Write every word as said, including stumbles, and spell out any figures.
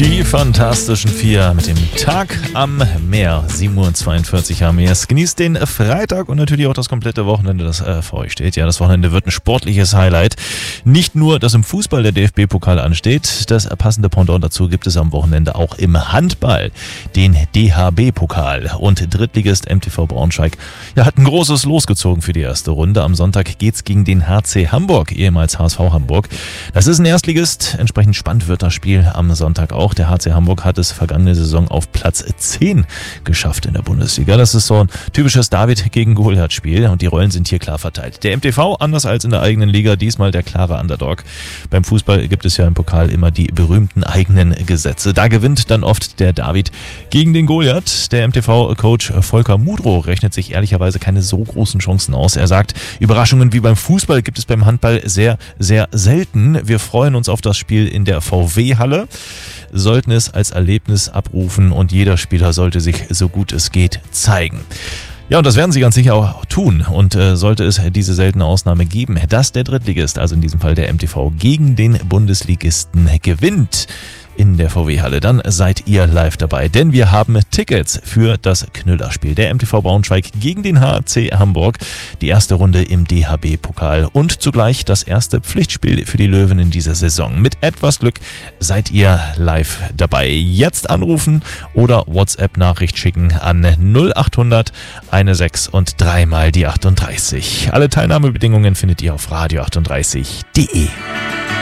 Die Fantastischen Vier mit dem Tag am Meer. sieben Uhr zweiundvierzig am Meer. Genießt den Freitag und natürlich auch das komplette Wochenende, das äh, vor euch steht. Ja, das Wochenende wird ein sportliches Highlight. Nicht nur, dass im Fußball der D F B-Pokal ansteht, das passende Pendant dazu gibt es am Wochenende auch im Handball. Den D H B-Pokal. Und Drittligist M T V Braunschweig ja, hat ein großes Los gezogen für die erste Runde. Am Sonntag geht's gegen den H C Hamburg, ehemals H S V Hamburg. Das ist ein Erstligist. Entsprechend spannend wird das Spiel am Sonntag auch. Der H C Hamburg hat es vergangene Saison auf Platz zehn geschafft in der Bundesliga. Das ist so ein typisches David gegen Goliath-Spiel und die Rollen sind hier klar verteilt. Der M T V, anders als in der eigenen Liga, diesmal der klare Underdog. Beim Fußball gibt es ja im Pokal immer die berühmten eigenen Gesetze. Da gewinnt dann oft der David gegen den Goliath. Der M T V-Coach Volker Mudro rechnet sich ehrlicherweise keine so großen Chancen aus. Er sagt, Überraschungen wie beim Fußball gibt es beim Handball sehr, sehr selten. Wir freuen uns auf das Spiel in der V W-Halle, sollten es als Erlebnis abrufen und jeder Spieler sollte sich so gut es geht zeigen. Ja, und das werden sie ganz sicher auch tun. Und äh, sollte es diese seltene Ausnahme geben, dass der Drittligist, also in diesem Fall der M T V, gegen den Bundesligisten gewinnt in der V W-Halle, dann seid ihr live dabei, denn wir haben Tickets für das Knüllerspiel. Der M T V Braunschweig gegen den H C Hamburg, die erste Runde im D H B-Pokal und zugleich das erste Pflichtspiel für die Löwen in dieser Saison. Mit etwas Glück seid ihr live dabei. Jetzt anrufen oder WhatsApp-Nachricht schicken an null achthundert sechzehn und dreimal die achtunddreißig. Alle Teilnahmebedingungen findet ihr auf radio achtunddreißig punkt de.